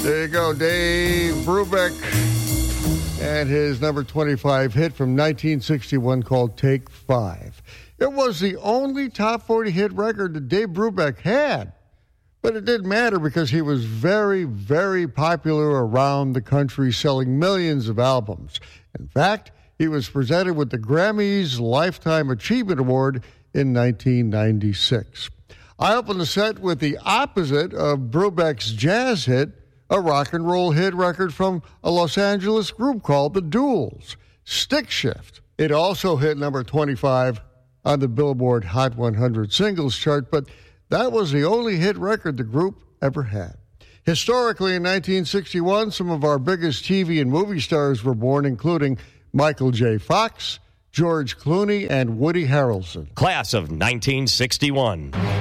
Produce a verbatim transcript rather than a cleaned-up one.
There you go, Dave Brubeck and his number twenty-five hit from nineteen sixty-one called Take Five. It was the only top forty hit record that Dave Brubeck had, but it didn't matter because he was very, very popular around the country, selling millions of albums. In fact, he was presented with the Grammys Lifetime Achievement Award in nineteen ninety-six. I opened the set with the opposite of Brubeck's jazz hit, a rock and roll hit record from a Los Angeles group called The Duels, Stick Shift. It also hit number twenty-five on the Billboard Hot one hundred singles chart, but that was the only hit record the group ever had. Historically, in nineteen sixty-one, some of our biggest T V and movie stars were born, including Michael J. Fox, George Clooney, and Woody Harrelson. Class of nineteen sixty-one.